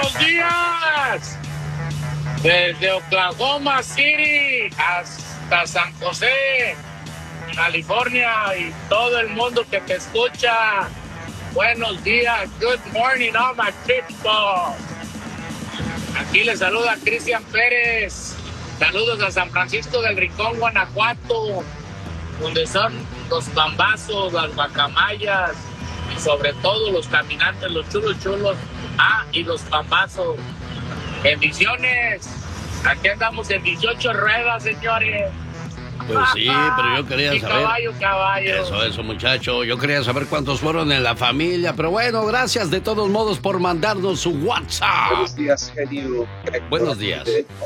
Buenos días. Desde Oklahoma City hasta San José, California, y todo el mundo que te escucha. Buenos días. Good morning, all my people. Aquí les saluda Cristian Pérez. Saludos a San Francisco del Rincón, Guanajuato, donde son los pambazos, las guacamayas y sobre todo los caminantes, los chulos. Y los pambazos. Bendiciones. Aquí andamos en 18 ruedas, señores. Pues sí, pero yo quería saber. Caballo. Eso, muchacho. Yo quería saber cuántos fueron en la familia. Pero bueno, gracias de todos modos por mandarnos su WhatsApp. Buenos días, genio. Buenos días.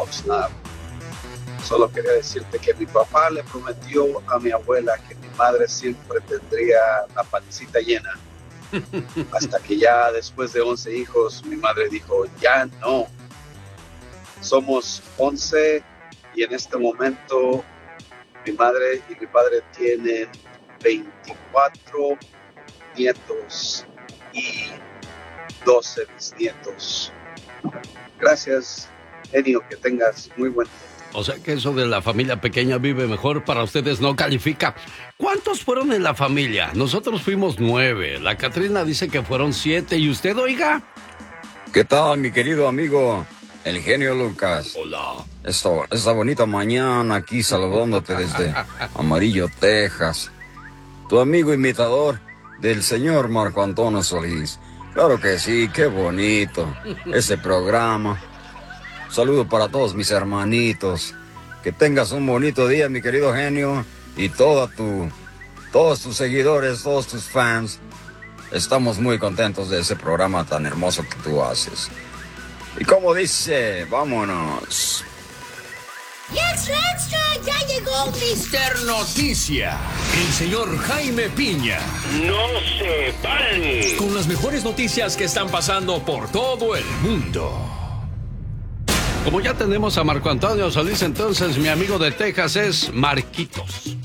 Solo quería decirte que mi papá le prometió a mi abuela que mi madre siempre tendría la pancita llena. Hasta que ya después de 11 hijos, mi madre dijo, ya no. Somos 11 y en este momento mi madre y mi padre tienen 24 nietos y 12 bisnietos. Gracias, genio, que tengas muy buen día. O sea que eso de la familia pequeña vive mejor para ustedes no califica. ¿Cuántos fueron en la familia? Nosotros fuimos 9. La Catrina dice que fueron 7. ¿Y usted, oiga? ¿Qué tal, mi querido amigo, el genio Lucas? Hola. Esta bonita mañana aquí saludándote desde Amarillo, Texas. Tu amigo imitador del señor Marco Antonio Solís. Claro que sí, qué bonito ese programa. Saludo para todos mis hermanitos. Que tengas un bonito día, mi querido genio. Y todos tus seguidores, todos tus fans. Estamos muy contentos de ese programa tan hermoso que tú haces. Y como dice, vámonos. ¡Extra, extra! ¡Ya llegó Mr. Noticia! El señor Jaime Piña. ¡No se vale! Con las mejores noticias que están pasando por todo el mundo. Como ya tenemos a Marco Antonio Solís, entonces mi amigo de Texas es Marquitos.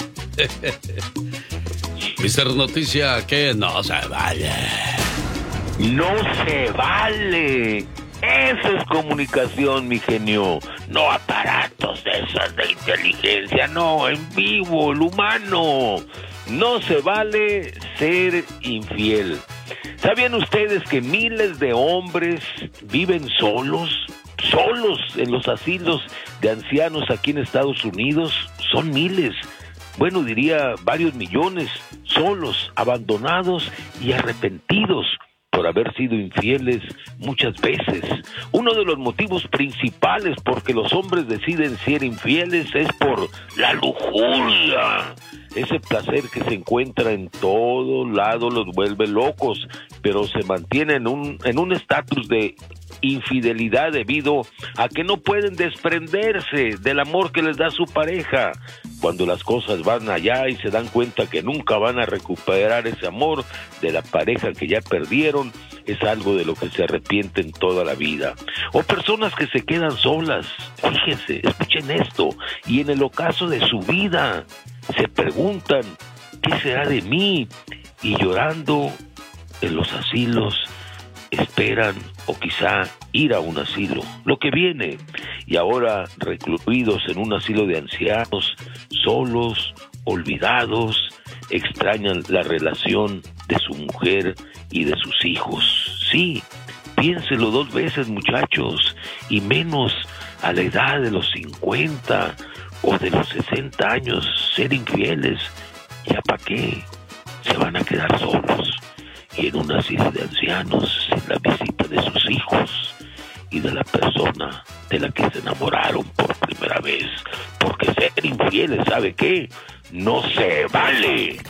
Mister Noticia, que no se vale. ¡No se vale! Eso es comunicación, mi genio. No aparatos de esos de inteligencia, no, en vivo, el humano. No se vale ser infiel. ¿Sabían ustedes que miles de hombres viven solos en los asilos de ancianos aquí en Estados Unidos? Son miles, bueno, diría varios millones, solos, abandonados y arrepentidos por haber sido infieles muchas veces. Uno de los motivos principales por que los hombres deciden ser infieles es por la lujuria. Ese placer que se encuentra en todo lado los vuelve locos, pero se mantiene en un estatus de infidelidad debido a que no pueden desprenderse del amor que les da su pareja. Cuando las cosas van allá y se dan cuenta que nunca van a recuperar ese amor de la pareja que ya perdieron, es algo de lo que se arrepienten toda la vida. O personas que se quedan solas, fíjense, escuchen esto, y en el ocaso de su vida se preguntan, ¿qué será de mí? Y llorando en los asilos esperan o quizá ir a un asilo, lo que viene, y ahora recluidos en un asilo de ancianos, solos, olvidados, extrañan la relación de su mujer y de sus hijos. Sí, piénselo 2 veces, muchachos, y menos a la edad de los 50 o de los 60 años, ser infieles, ¿ya para qué? Se van a quedar solos y en un asilo de ancianos sin la visita de sus hijos y de la persona de la que se enamoraron por primera vez, porque ser infieles, ¿sabe qué? No se vale.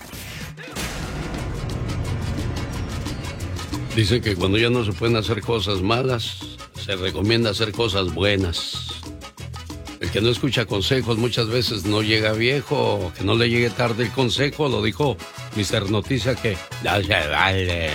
Dicen que cuando ya no se pueden hacer cosas malas, se recomienda hacer cosas buenas. El que no escucha consejos muchas veces no llega viejo, que no le llegue tarde el consejo, lo dijo Mr. Noticia, que ya se vale.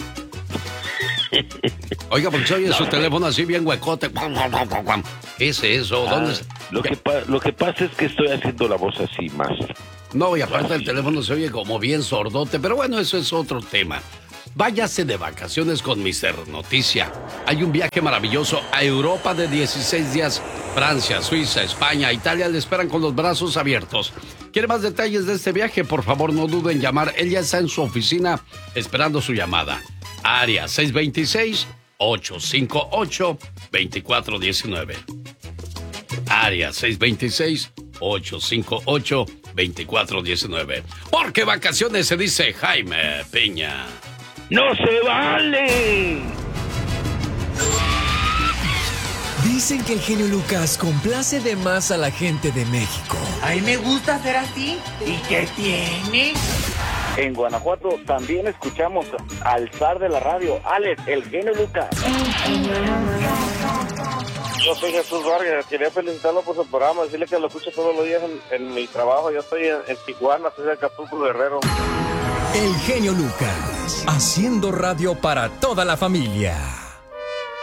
Oiga, porque se oye su teléfono así bien huecote. ¿Qué es eso? ¿Dónde está? Lo que pasa es que estoy haciendo la voz así más. No, y aparte el teléfono se oye como bien sordote, pero bueno, eso es otro tema. Váyase de vacaciones con Mr. Noticia. Hay un viaje maravilloso a Europa de 16 días. Francia, Suiza, España, Italia le esperan con los brazos abiertos. ¿Quiere más detalles de este viaje? Por favor, no duden en llamar. Él ya está en su oficina esperando su llamada. Área 626-858-2419. Área 626-858-2419. Porque vacaciones se dice Jaime Piña. ¡No se vale! Dicen que el genio Lucas complace de más a la gente de México. A mí me gusta ser así. ¿Y qué tiene? En Guanajuato también escuchamos al zar de la radio, Alex, el genio Lucas. Yo soy Jesús Vargas, quería felicitarlo por su programa, decirle que lo escucho todos los días en mi trabajo. Yo estoy en Tijuana, soy de Acapulco, Guerrero. El genio Lucas, haciendo radio para toda la familia.